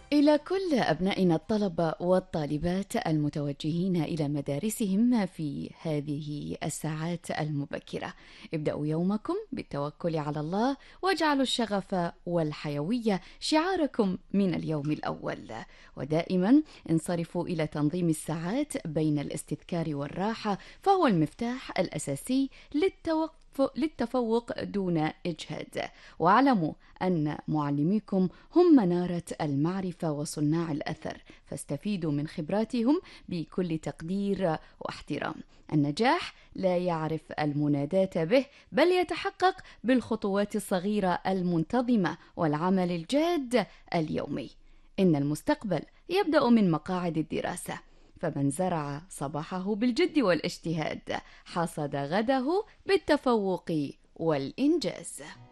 إلى كل أبنائنا الطلبة والطالبات المتوجهين إلى مدارسهم في هذه الساعات المبكرة، ابدأوا يومكم بالتوكل على الله واجعلوا الشغف والحيوية شعاركم من اليوم الأول، ودائما انصرفوا إلى تنظيم الساعات بين الاستذكار والراحة، فهو المفتاح الأساسي للتفوق دون إجهاد. واعلموا أن معلميكم هم منارة المعرفة وصناع الأثر، فاستفيدوا من خبراتهم بكل تقدير واحترام. النجاح لا يعرف المناداة به، بل يتحقق بالخطوات الصغيرة المنتظمة والعمل الجاد اليومي. إن المستقبل يبدأ من مقاعد الدراسة، فمن زرع صباحه بالجد والاجتهاد حصد غده بالتفوق والإنجاز.